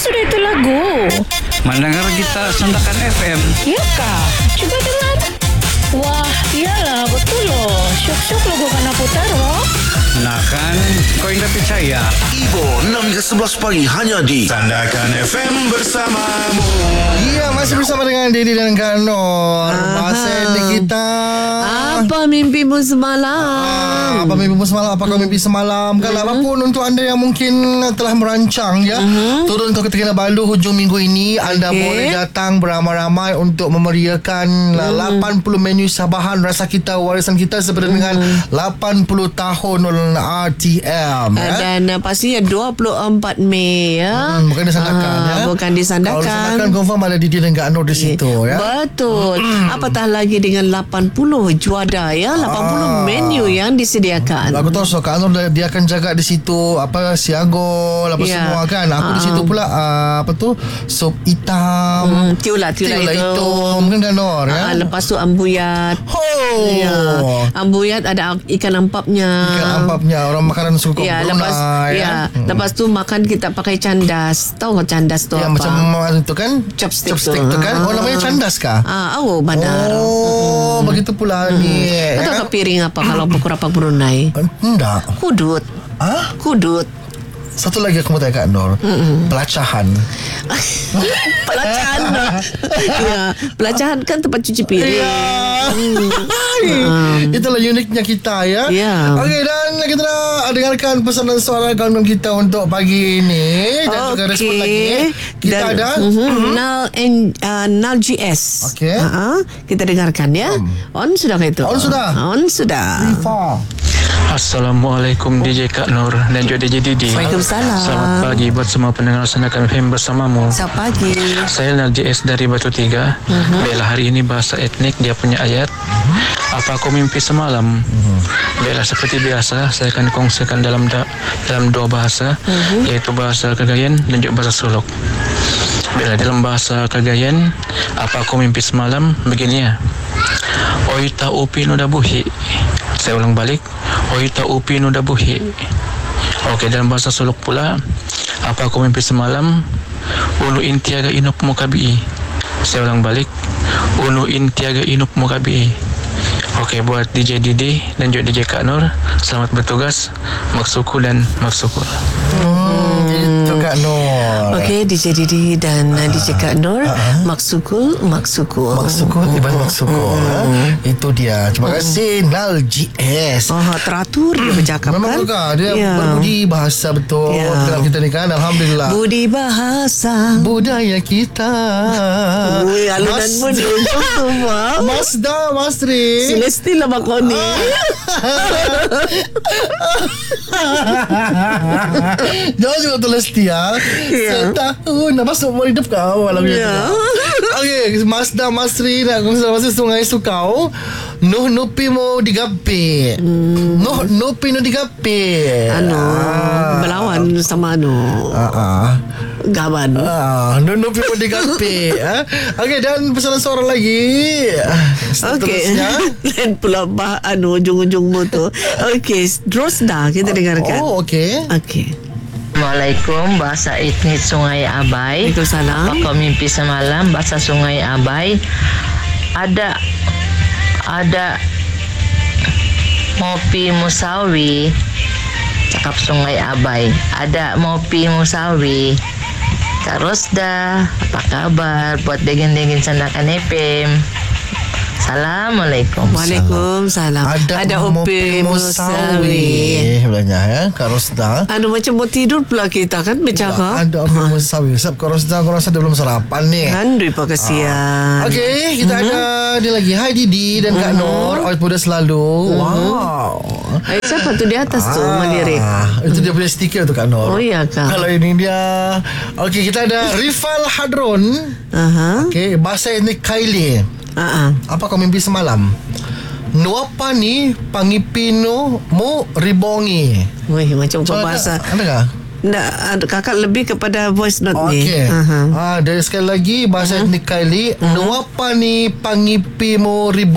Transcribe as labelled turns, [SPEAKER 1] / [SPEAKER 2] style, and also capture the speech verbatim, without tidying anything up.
[SPEAKER 1] sudah itu lagu?
[SPEAKER 2] Mendengar kita Sandakan F M.
[SPEAKER 1] Ya kah? Coba dengar. Wah, iyalah, betul loh. Syok-syok logo kena putar, loh.
[SPEAKER 2] Nah kan, kau ingat percaya.
[SPEAKER 3] Ibo enam hingga sebelas pagi hanya di Sandakan F M bersamamu.
[SPEAKER 4] Iya, masih bersama dengan Didi dan Kak Nur. Masa ini kita
[SPEAKER 5] Apa mimpimu semalam?
[SPEAKER 4] Ah, apa mimpimu semalam? Apakah mimpi semalam? Kalau
[SPEAKER 5] Mm-hmm.
[SPEAKER 4] apapun untuk anda yang mungkin telah merancang ya,
[SPEAKER 5] Mm-hmm.
[SPEAKER 4] turun ke Kinabalu hujung minggu ini, anda
[SPEAKER 5] Okey.
[SPEAKER 4] boleh datang beramai-ramai untuk memeriahkan
[SPEAKER 5] Mm-hmm.
[SPEAKER 4] lapan puluh menu sabahan rasa kita, warisan kita seperti dengan lapan puluh tahun R T M
[SPEAKER 5] Uh,
[SPEAKER 4] ya.
[SPEAKER 5] Dan uh, pastinya dua puluh empat Mei ya.
[SPEAKER 4] Hmm, bukan disandarkan
[SPEAKER 5] Ah,
[SPEAKER 4] ya.
[SPEAKER 5] Bukan
[SPEAKER 4] Kalau
[SPEAKER 5] disandarkan.
[SPEAKER 4] disandarkan confirm ada Didi dan Kak Nur di situ ya.
[SPEAKER 5] Betul. Apatah lagi dengan lapan puluh juada ya, lapan puluh
[SPEAKER 4] Ah.
[SPEAKER 5] menu yang disediakan.
[SPEAKER 4] Aku tahu so Kak Nur dia akan jaga di situ apa siagol apa
[SPEAKER 5] Ya.
[SPEAKER 4] semua kan. Aku di
[SPEAKER 5] Ah.
[SPEAKER 4] situ pula uh, apa tu sup hitam.
[SPEAKER 5] Hmm, tiulah tiulah
[SPEAKER 4] Tiulah
[SPEAKER 5] itu.
[SPEAKER 4] hitam kan Kak Nur ya.
[SPEAKER 5] Ah, lepas tu ambuyat.
[SPEAKER 4] Oh.
[SPEAKER 5] Ya. Ambuyat ada ikan ampapnya.
[SPEAKER 4] Ikan ampapnya orang makanan suku
[SPEAKER 5] Ya,
[SPEAKER 4] Brunei
[SPEAKER 5] lepas ya,
[SPEAKER 4] Hmm.
[SPEAKER 5] lepas tu makan kita pakai candas. Tahu tak candas tu
[SPEAKER 4] Ya,
[SPEAKER 5] apa?
[SPEAKER 4] macam itu kan
[SPEAKER 5] Chopstick
[SPEAKER 4] chopstick
[SPEAKER 5] tu.
[SPEAKER 4] tu kan. Oh
[SPEAKER 5] Ah.
[SPEAKER 4] namanya candas kah?
[SPEAKER 5] Ah, oh benar.
[SPEAKER 4] Oh, begitu pula ni.
[SPEAKER 5] Kau tahu
[SPEAKER 4] ya.
[SPEAKER 5] tak piring apa kalau berkurapak Brunei?
[SPEAKER 4] Enggak.
[SPEAKER 5] Kudut.
[SPEAKER 4] Ah?
[SPEAKER 5] Kudut.
[SPEAKER 4] Satu lagi aku mau tanya Kak Nur. Pelacahan.
[SPEAKER 5] Pelacahan. Ya, pelacahan kan tempat cuci piring.
[SPEAKER 4] Ya. Itulah uniknya kita ya.
[SPEAKER 5] Ya.
[SPEAKER 4] Okey, dan kita dah dengarkan pesanan suara kawan kita untuk pagi ini dan juga respon lagi. Kita
[SPEAKER 5] Dan,
[SPEAKER 4] ada
[SPEAKER 5] mm-hmm, Nal N, uh, Nal G S.
[SPEAKER 4] Okey.
[SPEAKER 5] Uh-huh. Kita dengarkan ya. On sudah ke itu?
[SPEAKER 4] On sudah.
[SPEAKER 5] On sudah.
[SPEAKER 4] Rifa.
[SPEAKER 6] Assalamualaikum D J Kak Nur dan juga D J Didi.
[SPEAKER 5] Waalaikumsalam.
[SPEAKER 6] Selamat pagi buat semua pendengar Sandakan F M bersamamu.
[SPEAKER 5] Selamat pagi.
[SPEAKER 6] Saya Nal J S dari Batu Tiga.
[SPEAKER 5] Mhm.
[SPEAKER 6] Baiklah, hari ini bahasa etnik dia punya ayat. Apa aku mimpi semalam? Baiklah, seperti biasa saya akan kongsikan dalam da, dalam dua bahasa,
[SPEAKER 5] Mhm.
[SPEAKER 6] yaitu bahasa Cagayan dan juga bahasa Suluk. Baiklah, dalam bahasa Cagayan, apa aku mimpi semalam begini ya. Oita upi no dabuhi. Saya ulang balik. Oita upi no dabuhi. Okey, dalam bahasa Suluk pula, apa aku mimpi semalam? Unu intiaga inup mukabi. Saya ulang balik. Unu intiaga inup mukabi. Okey, buat D J Didi dan juga D J Kak Nur, selamat bertugas. Maksuku dan maksuku.
[SPEAKER 4] Hmm, itu Kak Nur.
[SPEAKER 5] Okey, D J Didi dan uh, D J Kak Nur. Maksukul, maksukul.
[SPEAKER 4] Maksukul, ibarat maksukul. ha? Itu dia. Terima kasih Nal G S.
[SPEAKER 5] Oh, teratur dia bercakap
[SPEAKER 4] Memang
[SPEAKER 5] kan?
[SPEAKER 4] juga dia
[SPEAKER 5] Ya.
[SPEAKER 4] berbudi bahasa betul
[SPEAKER 5] Ya.
[SPEAKER 4] dalam kita ni kan. Alhamdulillah.
[SPEAKER 5] Budi bahasa.
[SPEAKER 4] Budaya kita.
[SPEAKER 5] Ui, alunan
[SPEAKER 4] Mas-
[SPEAKER 5] pun di ujung tu, Mak.
[SPEAKER 4] Mazda Masri.
[SPEAKER 5] Celestin lah Makoni.
[SPEAKER 4] Jangan juga tulis dia.
[SPEAKER 5] Ya.
[SPEAKER 4] Setahun dah masuk umur hidup kau lagu itu.
[SPEAKER 5] Ya.
[SPEAKER 4] Okey, Mazda Masri nak kongsi masih Sungai Sukau. Nuh nupi mau digape. Nuh nupi no digape.
[SPEAKER 5] Anu, berlawan sama anu.
[SPEAKER 4] Ah ah.
[SPEAKER 5] Gaban.
[SPEAKER 4] Ah, nuh nupi mau digape. ah. Okey, dan pesanan seorang lagi.
[SPEAKER 5] Okey.
[SPEAKER 4] Seterusnya.
[SPEAKER 5] Lain pula bah anu ujung-ujungmu tu. Okey, Drosda kita dengarkan.
[SPEAKER 4] Oh, okey.
[SPEAKER 5] Okey.
[SPEAKER 7] Assalamualaikum, bahasa etnik Sungai Abai.
[SPEAKER 5] Waalaikumsalam.
[SPEAKER 7] Apa kau mimpi semalam? Bahasa Sungai Abai. Ada ada mopi musawi. Cakap Sungai Abai. Ada mopi musawi. Terus dah, apa kabar? Buat degen-degen Sandakan F M. Assalamualaikum.
[SPEAKER 5] Waalaikumsalam. Ada Upi Musawi.
[SPEAKER 4] Sebenarnya ya, Kak Rosda.
[SPEAKER 5] Anu macam mau tidur pula kita kan bercakap.
[SPEAKER 4] Ada Upi Musawi. Sebab Kak Rosda, Kak Rosda dia belum sarapan ni.
[SPEAKER 5] Andui pak kasihan.
[SPEAKER 4] Okey, kita ada dia lagi. Hai Didi dan Kak Nur. Awet muda selalu. Wow.
[SPEAKER 5] Eh, siapa tu di atas tu melirik?
[SPEAKER 4] Ah, itu dia punya stiker tu Kak Nur.
[SPEAKER 5] Oh iya kah?
[SPEAKER 4] Kalau ini dia. Okey, kita ada Rifal Hadron.
[SPEAKER 5] Aha.
[SPEAKER 4] Okey, bahasa etnik Kaili.
[SPEAKER 5] Ah.
[SPEAKER 4] Apa kau mimpi semalam? Nuapa ni pangipino mo ribongi.
[SPEAKER 5] Wih, macam kau
[SPEAKER 4] Soalnya,
[SPEAKER 5] bahasa.
[SPEAKER 4] Ada tak?
[SPEAKER 5] Tak, ada- kakak lebih kepada voice note ni.
[SPEAKER 4] Okey.
[SPEAKER 5] Aha.
[SPEAKER 4] Ah, dari sekali lagi bahasa etnik Kaili. Nuapa ni pangipi mo ribongi.